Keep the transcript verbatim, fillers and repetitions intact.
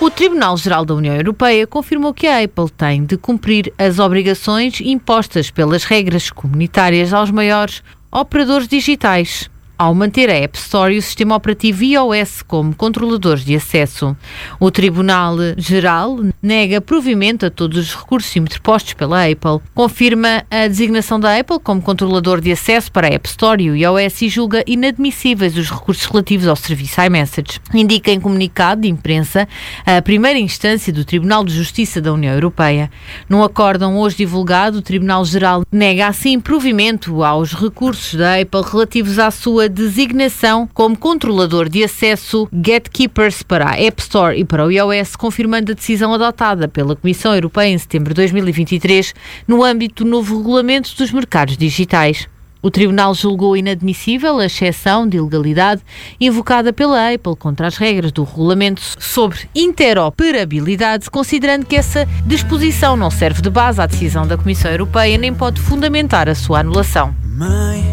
O Tribunal-Geral da União Europeia confirmou que a Apple tem de cumprir as obrigações impostas pelas regras comunitárias aos maiores operadores digitais, ao manter a App Store e o sistema operativo iOS como controladores de acesso. O Tribunal-Geral nega provimento a todos os recursos interpostos pela Apple, confirma a designação da Apple como controlador de acesso para a App Store e o iOS e julga inadmissíveis os recursos relativos ao serviço iMessage. Indica em comunicado de imprensa a primeira instância do Tribunal de Justiça da União Europeia. Num acórdão hoje divulgado, o Tribunal-Geral nega assim provimento aos recursos da Apple relativos à sua designação como controlador de acesso Gatekeepers para a App Store e para o iOS, confirmando a decisão adotada pela Comissão Europeia em setembro de dois mil e vinte e três no âmbito do novo regulamento dos mercados digitais. O Tribunal julgou inadmissível a exceção de ilegalidade invocada pela Apple contra as regras do regulamento sobre interoperabilidade, considerando que essa disposição não serve de base à decisão da Comissão Europeia nem pode fundamentar a sua anulação.